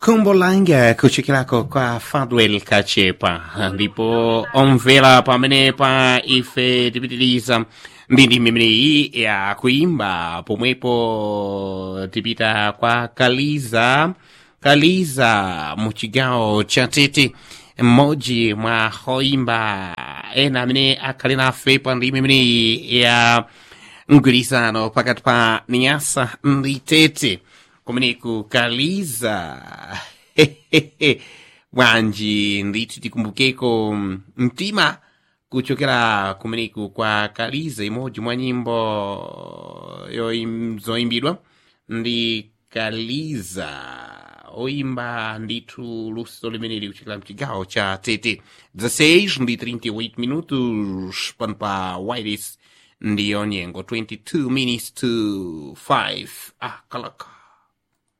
Kumbolanga kuchikilako kwa Fadwell Kachepa ndipo omvera pamenepa ife tipitiliza ndi mimiri ya kuimba pomwepo tipita kwa Kaliza muchigawo cha Tete mmodzi mwa hoimba ena amene akhali nafe pa ndi mimiri ya mgwirizano pakati pa Niasa ndi Tete kumeneku Kaliza bwanji ndithu tikumbukeko mtima kuchokera kumeneku kwa Kaliza imodzi mwa nyimbo zoimbidwa ndi Kaliza oimba ndithu luso limeneli kuchokera mchigawo cha Tete 16 ndi 38 minutos pano pa wireless ndiyo nyengo 22 minutes to 5 kalaka